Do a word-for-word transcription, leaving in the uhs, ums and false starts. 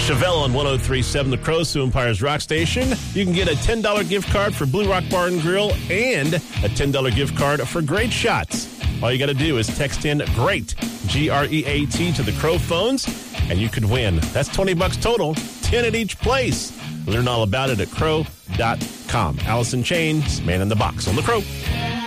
Chevelle on one oh three point seven The Crow, Sioux Empire's Rock Station. You can get a ten dollars gift card for Blue Rock Bar and Grill and a ten dollars gift card for Great Shots. All you got to do is text in GREAT, G R E A T, to the Crow phones, and you could win. That's twenty bucks total, ten at each place. Learn all about it at crow dot com. Allison Chains, Man in the Box on The Crow.